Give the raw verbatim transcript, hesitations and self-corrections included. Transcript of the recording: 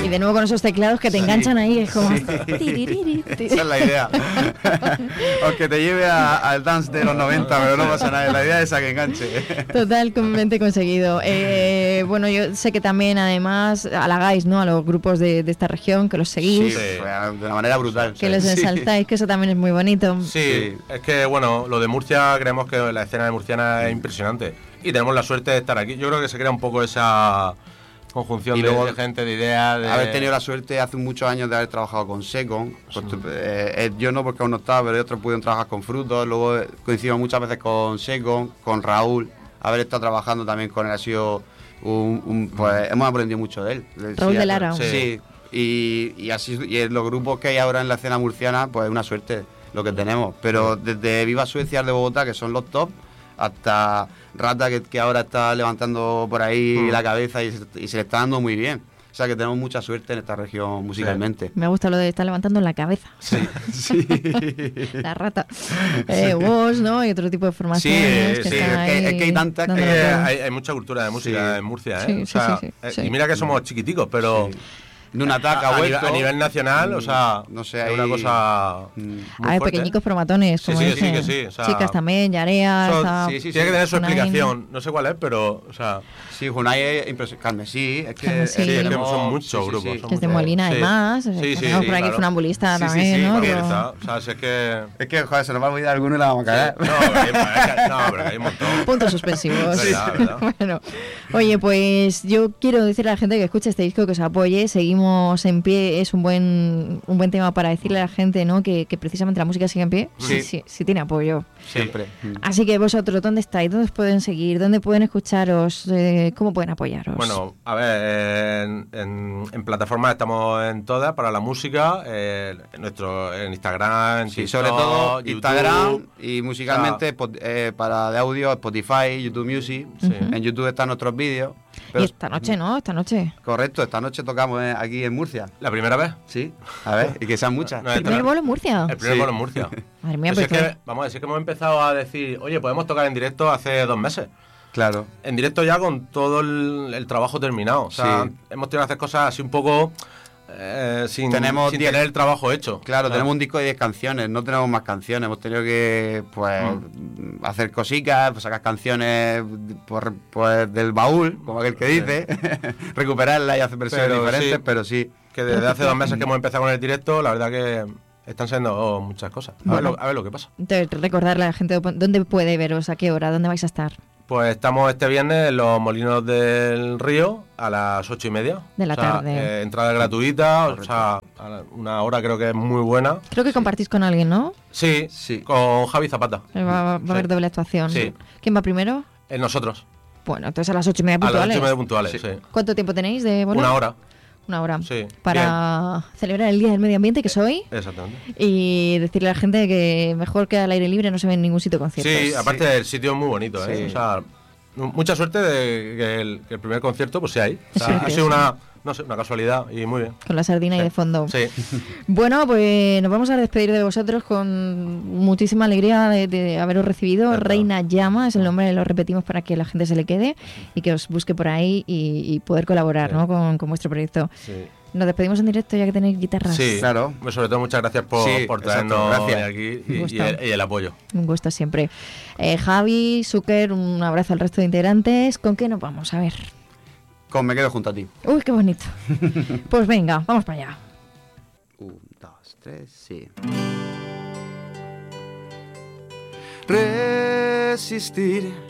Y de nuevo con esos teclados que te enganchan sí. ahí, es como... Sí. Esa es la idea. Aunque te lleve a, al dance de los noventa, pero no pasa nada, la idea es esa que enganche. Totalmente conseguido. Eh, bueno, yo sé que también además halagáis, ¿no?, a los grupos de, de esta región, que los seguís. Sí, de una manera brutal. Que sí. los exaltáis, sí. que eso también es muy bonito. Sí, sí, es que bueno, lo de Murcia, creemos que la escena de murciana es impresionante. Y tenemos la suerte de estar aquí. Yo creo que se crea un poco esa conjunción de, de gente, de ideas. De... Haber tenido la suerte hace muchos años de haber trabajado con Secon. Sí. Pues, eh, yo no, porque aún no estaba, pero otros pudieron trabajar con Frutos. Luego coincidimos muchas veces con Secon, con Raúl. Haber estado trabajando también con él ha sido un, un pues hemos aprendido mucho de él. Raúl sí, de Lara. Sí. sí. Y, y así y en los grupos que hay ahora en la escena murciana, pues es una suerte lo que tenemos. Pero desde Viva Suecia de Bogotá, que son los top, hasta Rata, que, que ahora está levantando por ahí mm. la cabeza y se, y se le está dando muy bien. O sea que tenemos mucha suerte en esta región musicalmente. Sí. Me gusta lo de estar levantando la cabeza. Sí, sí. La Rata. Eh, vos, ¿no? Y otro tipo de formaciones. Sí, que sí. Es que, es que hay tantas que... Eh, hay, hay mucha cultura de música sí. en Murcia, ¿eh? Sí, o sea, sí, sí, sí, eh, sí. Y mira que somos chiquiticos, pero... Sí. De un ataque a, a, vuelto, a nivel nacional, o sea, no sé, es hay... una cosa muy a ver, fuerte. Pequeñicos pero matones, como sí, sí, dicen. sí, que sí, o sea, chicas también, Yarea, so, está, sí, sí, tiene que tener su explicación, no sé cuál es, pero, o sea, sí, Junay es impresionante, Carmesí, es que, Carmesí. es que sí, tenemos... son muchos sí, sí, grupos, sí. son que es de muchos. Molina, sí. además, sí, sí, tenemos sí, por aquí claro. funambulista sí, también, sí, sí, ¿no? Pero... Pero... Está, o sea, si es que... Es que, joder, se nos va a olvidar alguno y la vamos a caer. No, pero hay, no, pero hay un montón. Puntos suspensivos. Sí. Verdad, verdad. Bueno, oye, pues yo quiero decirle a la gente que escuche este disco que os apoye, seguimos en pie, es un buen un buen tema para decirle a la gente, ¿no?, que, que precisamente la música sigue en pie, sí, sí, sí tiene apoyo. Siempre. Así que vosotros, ¿dónde estáis? ¿Dónde os pueden seguir? ¿Dónde pueden escucharos? Eh, ¿Cómo pueden apoyaros? Bueno, a ver, en, en, en plataformas estamos en todas para la música, eh, en nuestro en Instagram, en Sí, TikTok, sobre todo YouTube, Instagram y musicalmente o sea, eh, para de audio Spotify, YouTube Music. Sí. En YouTube están nuestros vídeos. Y esta noche, ¿no? Esta noche. Correcto, esta noche tocamos eh, aquí en Murcia. ¿La primera vez? Sí, a ver, y que sean muchas. No, ¿El primer bolo en Murcia? El primer Sí. bolo en Murcia. Madre mía, Pues pero es que, vamos a decir que hemos empezado a decir, oye, podemos tocar en directo hace dos meses. Claro. En directo ya con todo el, el trabajo terminado. O sea, Sí. hemos tenido que hacer cosas así un poco eh, sin, Tenemos sin diez tener el trabajo hecho. Claro, tenemos un disco de diez canciones, no tenemos más canciones. Hemos tenido que, pues, mm. hacer cositas, pues, sacar canciones por, pues, del baúl, como aquel que dice, recuperarlas y hacer versiones Pero diferentes, sí. pero sí. Que desde hace dos meses que hemos empezado con el directo, la verdad que están siendo oh, muchas cosas. A, Bueno. ver lo, a ver lo que pasa. Entonces, recordarle a la gente dónde puede veros, a qué hora, dónde vais a estar. Pues estamos este viernes en los Molinos del Río a las ocho y media. De la o sea, tarde. Eh, entrada gratuita, o sea, a la- una hora creo que es muy buena. Creo que compartís con alguien, ¿no? Sí, Sí. con Javi Zapata. Va, va a haber Sí. doble actuación. Sí. ¿Quién va primero? En nosotros. Bueno, entonces a las ocho y media A las puntuales. ocho y media puntuales, sí. Sí. ¿Cuánto tiempo tenéis de bolo? Una hora. Una hora. Sí. Para celebrar el Día del Medio Ambiente, que es hoy, Exactamente. y decirle a la gente que mejor que al aire libre no se ve en ningún sitio conciertos. Sí, aparte Sí. el sitio es muy bonito, ¿eh? Sí. O sea, mucha suerte de que el, que el primer concierto pues sea ahí. O sea, Sí, ha que sido sí. una, no sé, una casualidad y muy bien. Con la sardina Sí. ahí de fondo. Sí. Bueno, pues nos vamos a despedir de vosotros con muchísima alegría de, de haberos recibido. Verdad. Reina Llama es el nombre, lo repetimos para que la gente se le quede y que os busque por ahí y, y poder colaborar, Sí. ¿no?, con, con vuestro proyecto. Sí. Nos despedimos en directo ya que tenéis guitarras. Sí, Claro. Pues sobre todo muchas gracias por, Sí, por exacto, traernos gracias. hoy aquí Un y, gusto. y el, y el apoyo. Un gusto siempre. Eh, Javi, Zucker, un abrazo al resto de integrantes. ¿Con qué nos vamos? A ver. Con Me quedo junto a ti. Uy, qué bonito. Pues venga, vamos para allá. Un, dos, tres, sí. Resistir